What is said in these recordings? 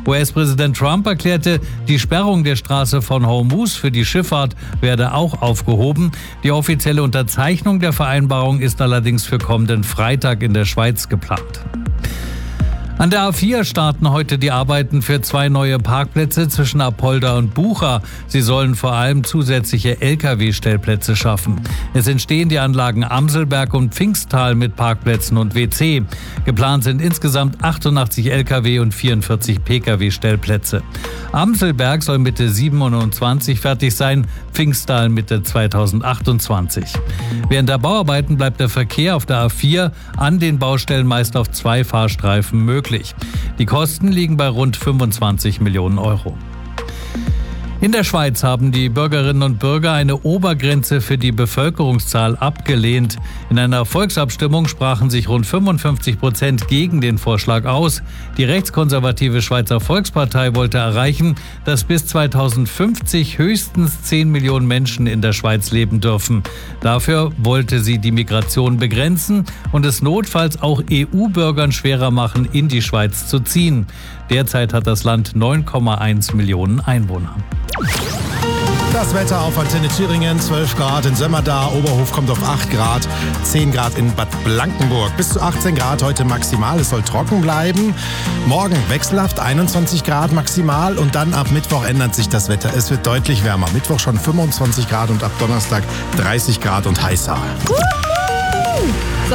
US-Präsident Trump erklärte, die Sperrung der Straße von Hormuz für die Schifffahrt werde auch aufgehoben. Die offizielle Unterzeichnung der Vereinbarung ist allerdings für kommenden Freitag in der Schweiz geplant. An der A4 starten heute die Arbeiten für 2 neue Parkplätze zwischen Apolda und Bucha. Sie sollen vor allem zusätzliche Lkw-Stellplätze schaffen. Es entstehen die Anlagen Amselberg und Pfingsttal mit Parkplätzen und WC. Geplant sind insgesamt 88 Lkw und 44 Pkw-Stellplätze. Amselberg soll Mitte 27 fertig sein, Pfingsttal Mitte 2028. Während der Bauarbeiten bleibt der Verkehr auf der A4 an den Baustellen meist auf 2 Fahrstreifen möglich. Die Kosten liegen bei rund 25 Millionen Euro. In der Schweiz haben die Bürgerinnen und Bürger eine Obergrenze für die Bevölkerungszahl abgelehnt. In einer Volksabstimmung sprachen sich rund 55% gegen den Vorschlag aus. Die rechtskonservative Schweizer Volkspartei wollte erreichen, dass bis 2050 höchstens 10 Millionen Menschen in der Schweiz leben dürfen. Dafür wollte sie die Migration begrenzen und es notfalls auch EU-Bürgern schwerer machen, in die Schweiz zu ziehen. Derzeit hat das Land 9,1 Millionen Einwohner. Das Wetter auf Antenne Thüringen, 12 Grad in Sömmerda, Oberhof kommt auf 8 Grad, 10 Grad in Bad Blankenburg, bis zu 18 Grad heute maximal, es soll trocken bleiben. Morgen wechselhaft 21 Grad maximal und dann ab Mittwoch ändert sich das Wetter, es wird deutlich wärmer. Mittwoch schon 25 Grad und ab Donnerstag 30 Grad und heißer. So.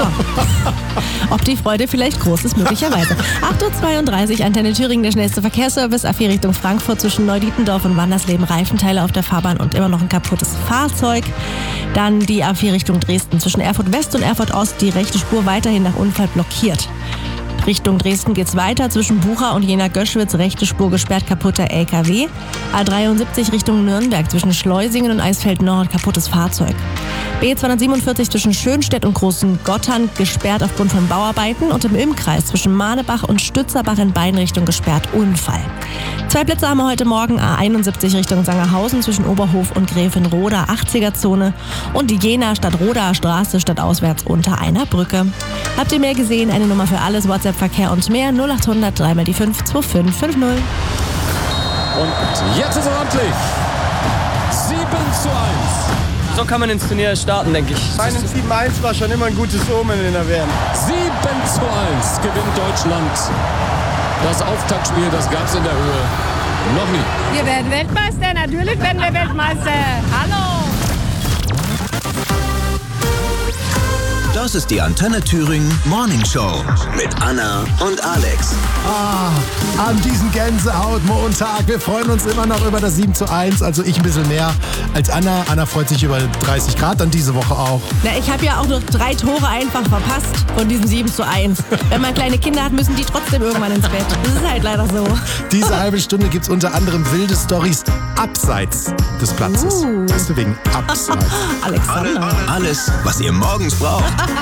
Ob die Freude vielleicht groß ist, möglicherweise. 8.32 Uhr, Antenne Thüringen, der schnellste Verkehrsservice. A4 Richtung Frankfurt zwischen Neudietendorf und Wandersleben. Reifenteile auf der Fahrbahn und immer noch ein kaputtes Fahrzeug. Dann die A4 Richtung Dresden zwischen Erfurt West und Erfurt Ost. Die rechte Spur weiterhin nach Unfall blockiert. Richtung Dresden geht's weiter, zwischen Bucha und Jena-Göschwitz, rechte Spur gesperrt, kaputter LKW. A73 Richtung Nürnberg, zwischen Schleusingen und Eisfeld Nord, kaputtes Fahrzeug. B247 zwischen Schönstedt und Großen Gottern, gesperrt aufgrund von Bauarbeiten. Und im Ilmkreis zwischen Mahnebach und Stützerbach in beiden Richtungen gesperrt, Unfall. 2 Plätze haben wir heute Morgen, A71 Richtung Sangerhausen, zwischen Oberhof und Gräfenroda, 80er-Zone. Und die Jena-Stadt-Roda Straße stadtauswärts unter einer Brücke. Habt ihr mehr gesehen? Eine Nummer für alles, WhatsApp-Verkehr und mehr, 0800 3 mal die 5 2550. Und jetzt ist es ordentlich. 7:1. So kann man ins Turnier starten, denke ich. Meinen 7:1 war schon immer ein gutes Omen in der WM. 7:1 gewinnt Deutschland. Das Auftaktspiel, das gab es in der Höhe noch nie. Wir werden Weltmeister, natürlich werden wir Weltmeister. Hallo! Das ist die Antenne Thüringen Morning Show mit Anna und Alex. An diesem Gänsehaut-Montag. Wir freuen uns immer noch über das 7:1. Also ich ein bisschen mehr als Anna. Anna freut sich über 30 Grad dann diese Woche auch. Na, ich habe ja auch noch 3 Tore einfach verpasst von diesem 7:1. Wenn man kleine Kinder hat, müssen die trotzdem irgendwann ins Bett. Das ist halt leider so. Diese halbe Stunde gibt's unter anderem wilde Storys abseits des Platzes. Weißt du, wegen abseits. Alexander. Alles, was ihr morgens braucht.